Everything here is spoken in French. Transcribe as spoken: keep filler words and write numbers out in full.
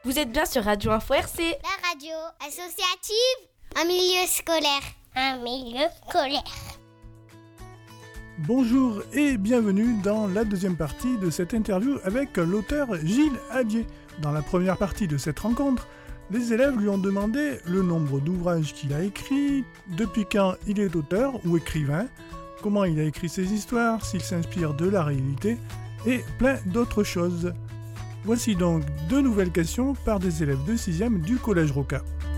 Vous êtes bien sur Radio Info R C. La radio associative. Un milieu scolaire. Un milieu scolaire. Bonjour et bienvenue dans la deuxième partie de cette interview avec l'auteur Gilles Abier. Dans la première partie de cette rencontre, les élèves lui ont demandé le nombre d'ouvrages qu'il a écrits, depuis quand il est auteur ou écrivain, comment il a écrit ses histoires, s'il s'inspire de la réalité et plein d'autres choses. Voici donc deux nouvelles questions par des élèves de sixième du Collège Roca.